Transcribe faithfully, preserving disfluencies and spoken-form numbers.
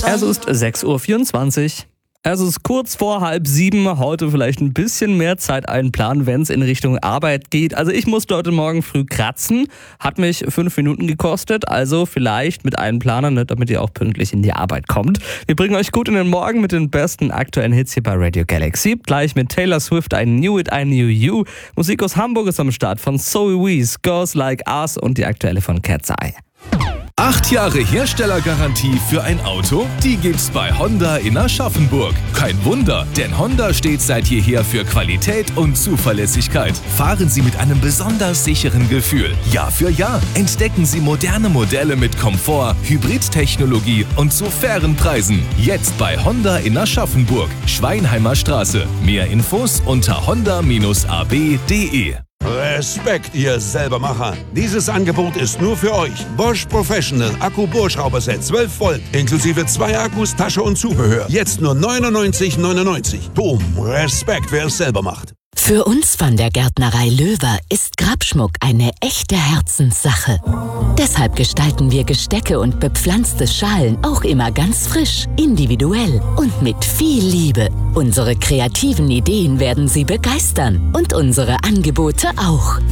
Es ist sechs Uhr vierundzwanzig. Es ist kurz vor halb sieben. Heute vielleicht ein bisschen mehr Zeit einplanen, wenn es in Richtung Arbeit geht. Also ich musste heute Morgen früh kratzen. Hat mich fünf Minuten gekostet. Also vielleicht mit einplanen, ne, damit ihr auch pünktlich in die Arbeit kommt. Wir bringen euch gut in den Morgen mit den besten aktuellen Hits hier bei Radio Galaxy. Gleich mit Taylor Swift, I Knew It, I Knew You. Musik aus Hamburg ist am Start von Zoe Wees, Girls Like Us und die aktuelle von Cat's Eye. Acht Jahre Herstellergarantie für ein Auto? Die gibt's bei Honda in Aschaffenburg. Kein Wunder, denn Honda steht seit jeher für Qualität und Zuverlässigkeit. Fahren Sie mit einem besonders sicheren Gefühl. Jahr für Jahr entdecken Sie moderne Modelle mit Komfort, Hybridtechnologie und zu fairen Preisen. Jetzt bei Honda in Aschaffenburg, Schweinheimer Straße. Mehr Infos unter honda a b punkt d e. Respekt, ihr Selbermacher. Dieses Angebot ist nur für euch. Bosch Professional Akku-Bohrschrauberset zwölf Volt inklusive zwei Akkus, Tasche und Zubehör. Jetzt nur neunundneunzig neunundneunzig. Boom, Respekt, wer es selber macht. Für uns von der Gärtnerei Löwer ist Grabschmuck eine echte Herzenssache. Deshalb gestalten wir Gestecke und bepflanzte Schalen auch immer ganz frisch, individuell und mit viel Liebe. Unsere kreativen Ideen werden Sie begeistern und unsere Angebote auch.